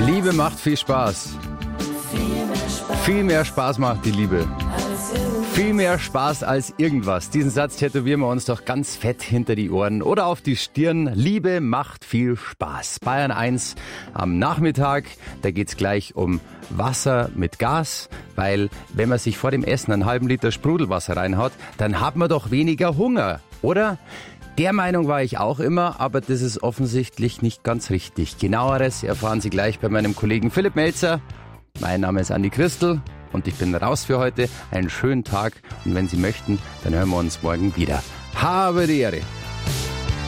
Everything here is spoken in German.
Liebe macht viel Spaß. Viel mehr Spaß macht die Liebe. Viel mehr Spaß als irgendwas. Diesen Satz tätowieren wir uns doch ganz fett hinter die Ohren oder auf die Stirn. Liebe macht viel Spaß. Bayern 1 am Nachmittag. Da geht's gleich um Wasser mit Gas, weil wenn man sich vor dem Essen einen halben Liter Sprudelwasser reinhaut, dann hat man doch weniger Hunger, oder? Der Meinung war ich auch immer, aber das ist offensichtlich nicht ganz richtig. Genaueres erfahren Sie gleich bei meinem Kollegen Philipp Melzer. Mein Name ist Andi Christel und ich bin raus für heute. Einen schönen Tag und wenn Sie möchten, dann hören wir uns morgen wieder. Habe die Ehre.